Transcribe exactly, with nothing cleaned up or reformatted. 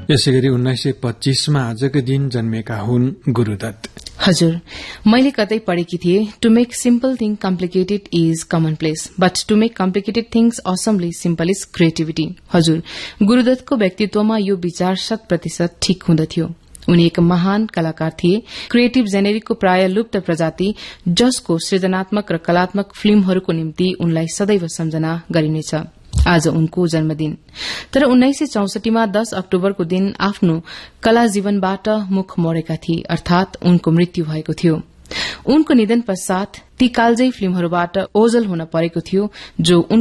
यसैगरी उन्नाइस सय पच्चीसमा आजको दिन जन्मेका हुन् गुरूदत्त। हजुर, मैले कतै पढेकी थिए, to make simple thing complicated is common place, but to make complicated things assembly simple is creativity. हजुर, गुरूदत्तको व्यक्तित्वमा यो विचार शत प्रतिशत ठिक हुँदथ्यो। उनी एक महान कलाकार थिए, क्रिएटिभ जेनेरिकको प्राय लुप्त प्रजाति, जसको सृजनात्मक र कलात्मक फिल्महरूको निम्ति उनलाई सदैव सम्झना गरिनेछ। आज उनको जन्मदिन। तर उन्नाइस सय चौसठीमा दस अक्टोबरको दिन आफ्नो कला जीवनबाट मुख मोडेका थिए, अर्थात उनको मृत्यु भएको थियो। उनको निधन पश्चात ती कालजयी फिल्महरूबाट ओझल हुन परेको थियो, जो